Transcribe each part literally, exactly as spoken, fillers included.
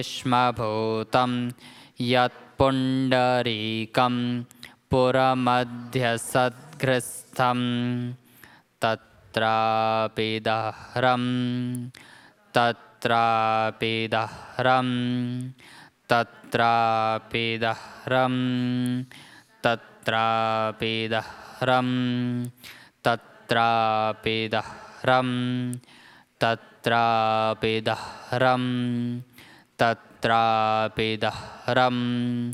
Shmabhutam Yat Pundarikam Puramadhyasadghristham Tatrapidahram Tatrapidahram Tatrapidahram Tatrapidahram Tatrapidahram Tatrapidahram Tatrapidahram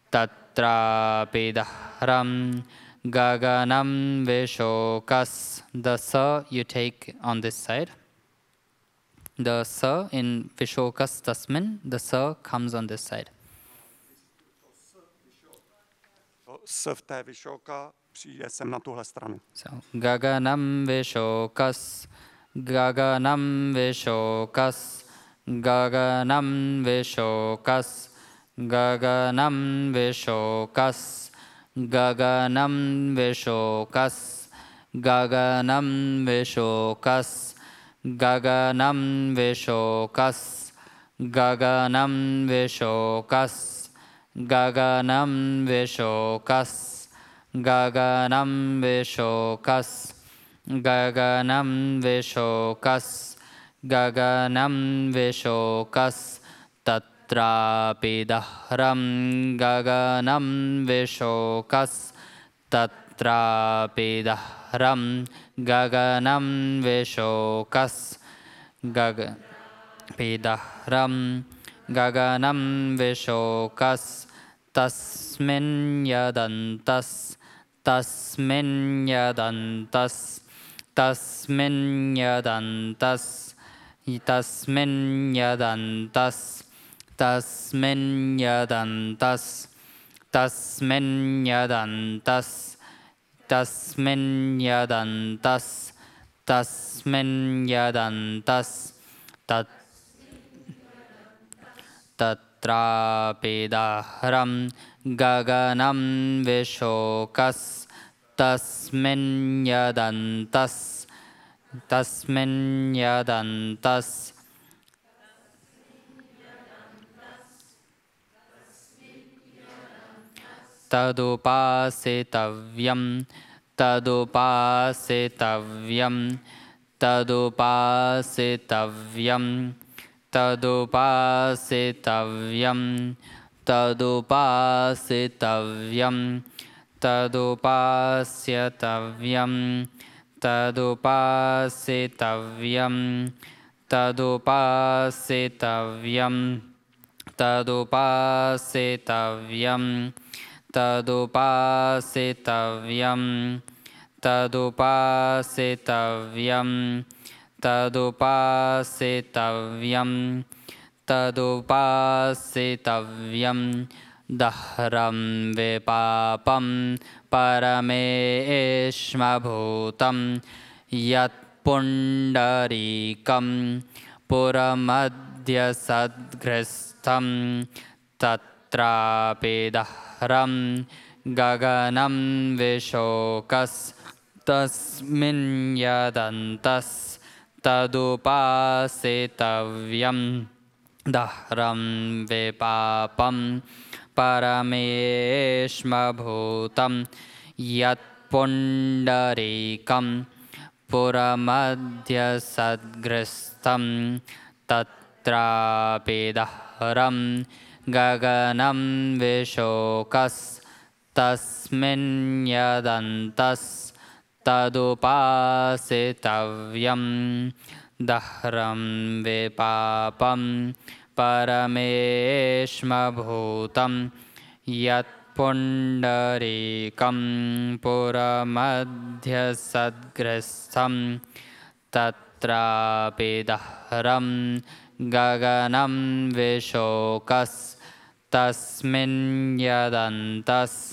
Tatrapidahram Gaganam Vishokas. The sa you take on this side. The sa in Vishokas Tasmin, the sa comes on this side. S v té Vishoka přijde sem na tuhle stranu. So Gaganam Vishokas, Gaganam Vishokas, Gaganam Vishokas, Gaganam Vishokas, Gaganam Vishokas, Gaganam Vishokas, Gaganam Vishokas, Gaganam Vishokas, Gaganam Vishokas, Gaganam Vishokas, Gaganam Vishokas, Gaganam Vishokas, Tatrapidahram Gaganam Vishokas, Tatrapidahram Gaganam Vishokas, Gagapidahram Gaganam Vishokas, Tasmin Yadantas, Tasmin Yadantas, Tasmin Yadantas, Tasmin Yadantas, Tasmin Yadantas, Tasmin Yadantas, Tasmin Yadantas, Tasmin Yadantas, Tat Tatrapidahram Gaganam Vishokas, Tasmin Yadantas, Tasmin Yadantas, Tadupasitavyam, Tadupasitavyam, Tadupasitavyam, Tadupasitavyam, Tadupasitavyam, Tadupasitavyam, Tadupasitavyam, Tadupasitavyam, Tadupasitavyam, Tadupasitavyam, Tadupasitavyam, Tadupasitavyam, Tadupasitavyam, Dahram Vipapam Parameshmabhutam Yat Pundarikam Puramadhyasadghristham Tatrapidahram Gaganam Vishokas, Tasmin Yadantas, Tadupasitavyam, Dahram Vipapam Parameshmabhutam Yat Pundarikam Puramadhyasadghristham Tatrapidahram Gaganam Vishokas, Tasmin Yadantas, Tadupasitavyam, Dahram Vipapam Parameshmabhutam Yat Pundarikam Puramadhyasadghristham Tatrapidahram Gaganam Vishokas, Tasmin Yadantas,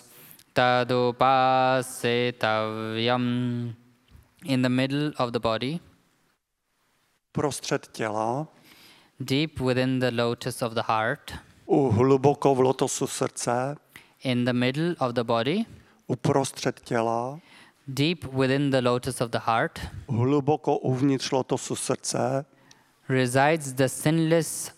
Tadupasitavyam. In the middle of the body, Prostřed těla, deep within the lotus of the heart, u hluboko v lotosu srdce, in the middle of the body, uprostřed těla, deep within the lotus of the heart, hluboko uvnitř lotosu srdce, resides the sinless